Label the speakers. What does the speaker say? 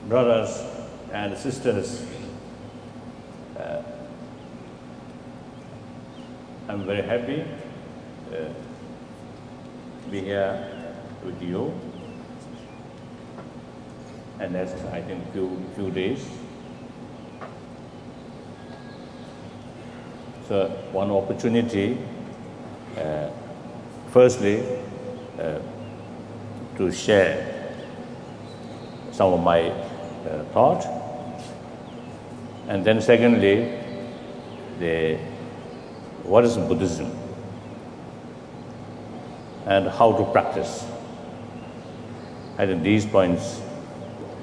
Speaker 1: brothers and sisters, I'm very happy to be here with you. And next, I think, few days. So, one opportunity, firstly, to share some of my thought, and then secondly, what is Buddhism and how to practice. I think these points